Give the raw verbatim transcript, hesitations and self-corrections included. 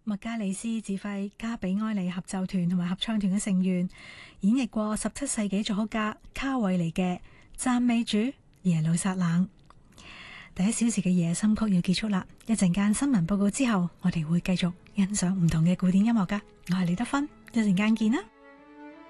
麥加里斯指揮加比埃利合奏團同埋合唱團嘅成員演繹過十七世紀作曲家卡韋尼嘅讚美主耶路撒冷。第一小時嘅夜深曲要結束啦，一陣間新聞報告之後，我哋會繼續欣賞唔同嘅古典音樂噶。我係李德芬，一陣間見啦。